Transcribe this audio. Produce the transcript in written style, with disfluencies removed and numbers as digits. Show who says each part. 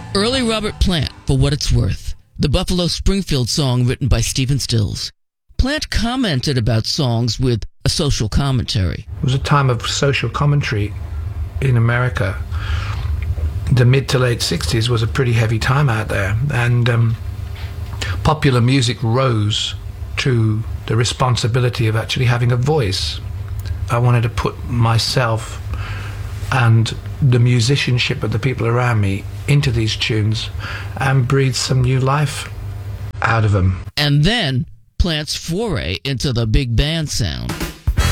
Speaker 1: Early Robert Plant, For What It's Worth, the Buffalo Springfield song written by Stephen Stills. Plant commented about songs with a social commentary.
Speaker 2: It was a time of social commentary in America. The mid to late 60s was a pretty heavy time out there, and popular music rose to the responsibility of actually having a voice. I wanted to put myself and the musicianship of the people around me into these tunes and breathe some new life out of them.
Speaker 1: And then Plant's foray into the big band sound.